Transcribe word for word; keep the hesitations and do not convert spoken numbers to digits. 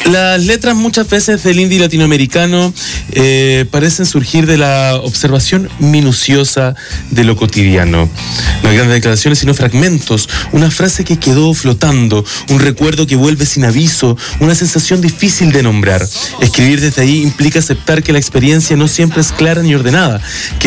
Las letras muchas veces del indie latinoamericano eh, parecen surgir de la observación minuciosa de lo cotidiano. No hay grandes declaraciones, sino fragmentos, una frase que quedó flotando, un recuerdo que vuelve sin aviso, una sensación difícil de nombrar. Escribir desde ahí implica aceptar que la experiencia no siempre es clara ni ordenada, que